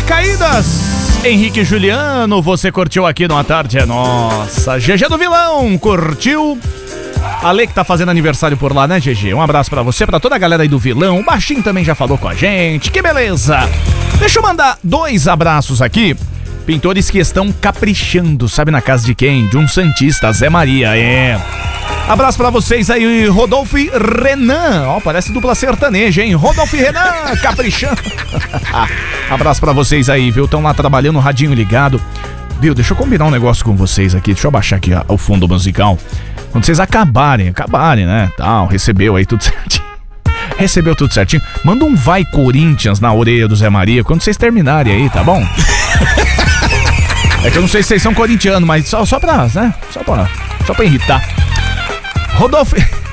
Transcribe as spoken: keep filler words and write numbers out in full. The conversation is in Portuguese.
Caídas, Henrique e Juliano, você curtiu aqui no A Tarde é Nossa. G G do Vilão, curtiu? Ale que tá fazendo aniversário por lá, né, G G? Um abraço pra você, pra toda a galera aí do Vilão. O Baixinho também já falou com a gente, que beleza. Deixa eu mandar dois abraços aqui. Pintores que estão caprichando, sabe na casa de quem? De um santista, Zé Maria, é. Abraço pra vocês aí, Rodolfo e Renan. Ó, parece dupla sertaneja, hein? Rodolfo e Renan, caprichando. Abraço pra vocês aí, viu? Estão lá trabalhando, o radinho ligado. Viu, deixa eu combinar um negócio com vocês aqui. Deixa eu baixar aqui ó, o fundo musical. Quando vocês acabarem, acabarem, né? Tal, recebeu aí tudo certinho. Recebeu tudo certinho. Manda um vai Corinthians na orelha do Zé Maria quando vocês terminarem aí, tá bom? É que eu não sei se vocês são corintianos, mas só, só pra, né? Só pra, só pra irritar. Rodolfo...